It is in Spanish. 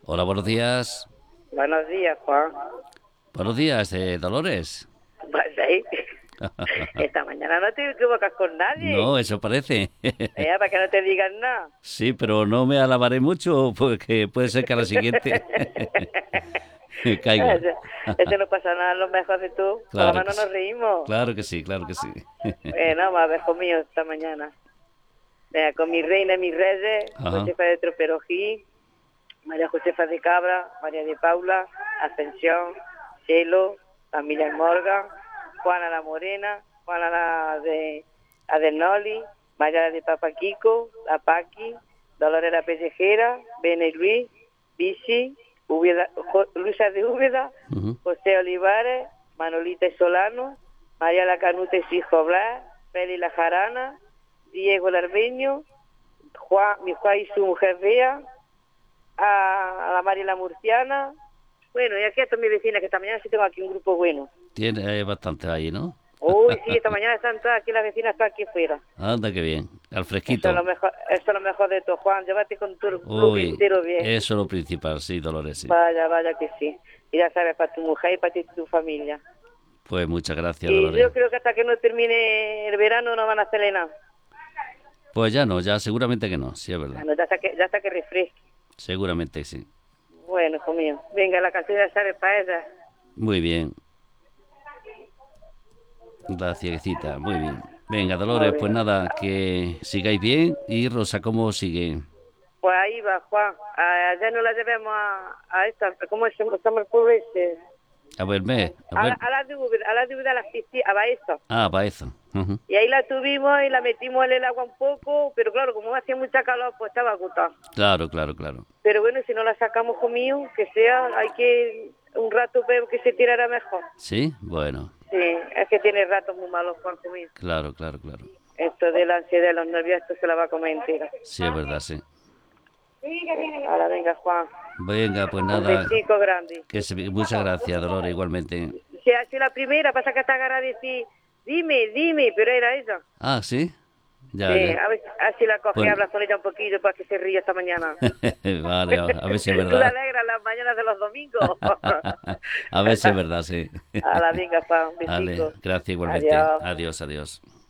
Hola, buenos días. Buenos días, Juan. Buenos días, Dolores. Pues ahí, esta mañana no te equivocas con nadie. No, eso parece. Para que no te digan nada. Sí, pero no me alabaré mucho porque puede ser que a la siguiente caiga. Ese, ese no pasa nada, lo mejor de tú. Por lo Claro que menos sí. nos reímos. Claro que sí, claro que sí. Más abejo mío esta mañana. Venga, con mi reina y mis reyes, Ajá. Josefa de Troperojí, María Josefa de Cabra, María de Paula, Ascensión, Chelo, familia Morgan, Juana la Morena, Juana la de Adenoli, María de Papaquico, la Paqui, Dolores la Pellejera, Bene Luis, Bici, Luisa de Úbeda, Ujú. José Olivares, Manolita y Solano, María la Canuta y su hijo Blas, Feli la Jarana, Diego el Arbeño, mi Juan y su mujer Bea, a la María la Murciana. Bueno, y aquí a todas mis vecinas, que esta mañana sí tengo aquí un grupo bueno. Tiene bastante ahí, ¿no? Uy, sí, esta mañana están todas aquí las vecinas, están aquí fuera. Anda, qué bien. Al Eso es fresquito. lo mejor de todo, Juan. Llévate con tu club Uy, entero bien. eso es lo principal, sí, Dolores, sí. Vaya, vaya que sí. Y ya sabes, para tu mujer y para ti y tu familia. Pues muchas gracias, Y Dolores. yo creo que hasta que no termine el verano no van a hacerle nada. Pues ya no, ya seguramente que no, sí es verdad. Bueno, ya hasta que refresque. Seguramente sí. Bueno, hijo mío. Venga, la canción ya sabes para ella. Muy bien. La cieguecita, muy bien. Venga, Muy Dolores, pues bien. nada, que sigáis bien. Y Rosa, ¿cómo sigue? Pues ahí va, Juan. Ya no la llevemos a esta, ¿cómo se llama el pueblo este? A ver, a ver. A la deuda, a la piscina, a Baeza. Ah, para eso. Ujú. Y ahí la tuvimos y la metimos en el agua un poco, pero claro, como hacía mucha calor, pues estaba agotada. Claro, claro, claro. Pero bueno, si no la sacamos conmigo, que sea, hay que un rato ver que se tirara mejor. ¿Sí? Bueno, Sí, es que tiene ratos muy malos, Juan, conmigo. claro, claro, claro. Esto de la ansiedad de los nervios, esto se la va a comer entera. Sí, es verdad, sí. Ahora venga, Juan. Venga, pues Un nada, besico grande. muchas gracias, Dolores, igualmente. Si ha sido la primera, pasa que está agarrada y decir, dime, pero era ella. Ah, ¿sí? Ya, Sí, ya. a ver si la coge y Pues, habla con ella un poquillo para que se ríe esta mañana. vale, a ver si es Tú la verdad. alegras las mañanas de los domingos. A ver si es verdad, sí. A la venga, pa, un Vale, besico. gracias igualmente. Adiós. Adiós, adiós.